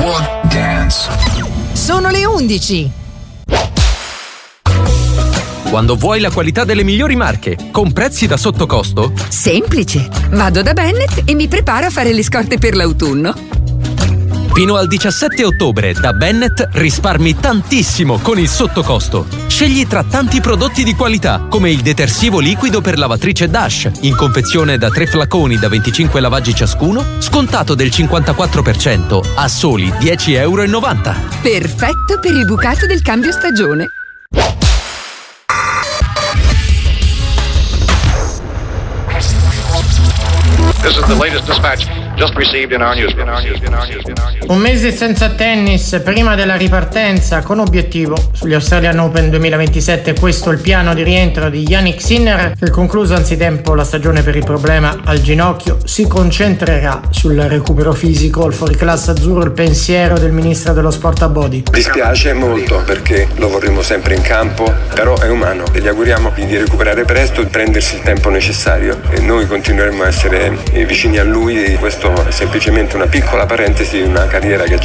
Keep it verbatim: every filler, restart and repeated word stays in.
Dance. Sono le undici. Quando vuoi la qualità delle migliori marche, con prezzi da sottocosto? Semplice. Vado da Bennett e mi preparo a fare le scorte per l'autunno. Fino al diciassette ottobre da Bennett risparmi tantissimo con il sottocosto. Scegli tra tanti prodotti di qualità, come il detersivo liquido per lavatrice Dash, in confezione da tre flaconi da venticinque lavaggi ciascuno, scontato del cinquantaquattro per cento a soli dieci virgola novanta euro. Perfetto per il bucato del cambio stagione. This is the latest dispatch just received in our newsroom. Un mese senza tennis prima della ripartenza con obiettivo sugli Australian Open duemilaventisette. Questo è il piano di rientro di Jannik Sinner, che concluso anzitempo la stagione per il problema al ginocchio si concentrerà sul recupero fisico. Al fuoriclasse azzurro il pensiero del ministro dello sport a Bodi. Dispiace molto perché lo vorremmo sempre in campo, però è umano e gli auguriamo di recuperare presto e prendersi il tempo necessario, e noi continueremo a essere vicini a lui. Questo è semplicemente una piccola parentesi di una carriera che